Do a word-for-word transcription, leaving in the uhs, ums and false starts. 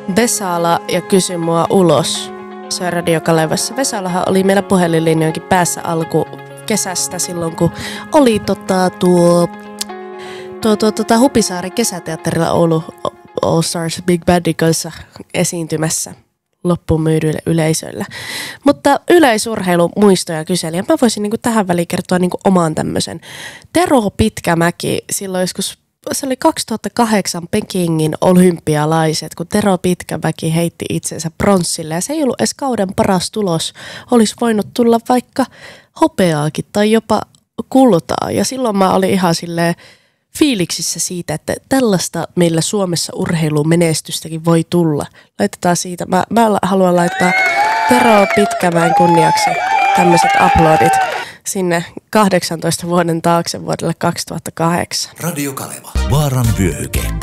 Vesala ja kysy mua ulos. Se on Radio Kalevassa. Vesalahan oli meillä puhelinlinjoinkin päässä alku kesästä silloin, kun oli tota, tuo, tuo, tuo tuo Hupisaari kesäteatterilla Oulu All Stars Big Bandin kanssa esiintymässä loppuun myydyille yleisöillä. Mutta yleisurheilun muistoja kyseli. Ja mä voisin niin kuin tähän väliin kertoa niin kuin oman tämmöisen. Tero Pitkämäki silloin joskus, se oli kaksituhattakahdeksan Pekingin olympialaiset, kun Tero Pitkämäki heitti itsensä pronssille. Ja se ei ollut edes kauden paras tulos. Olisi voinut tulla vaikka hopeaakin tai jopa kultaa. Ja silloin mä olin ihan silleen fiiliksissä siitä, että tällaista meillä Suomessa urheilumenestystäkin voi tulla. Laitetaan siitä. Mä, mä haluan laittaa Tero Pitkämäen kunniaksi tämmöiset uploadit sinne kahdeksantoista vuoden taakse vuodelle kaksituhattakahdeksan. Radio Kaleva. Vaaran vyöhyke.